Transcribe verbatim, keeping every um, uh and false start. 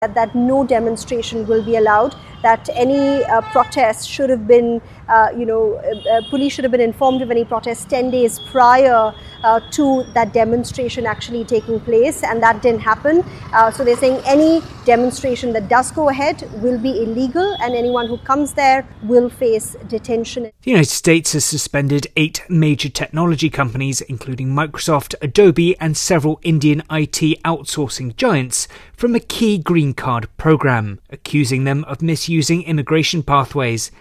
that no demonstration will be allowed, that any uh, protest should have been, uh, you know, uh, police should have been informed of any protest ten days prior uh, to that demonstration actually taking place, and that didn't happen. Uh, so they're saying any demonstration that does go ahead will be illegal, and anyone who comes there will face detention. The United States has suspended eight major technology companies, including Microsoft, Adobe, and several Indian I T outsourcing giants, from a key green card program, accusing them of misusing immigration pathways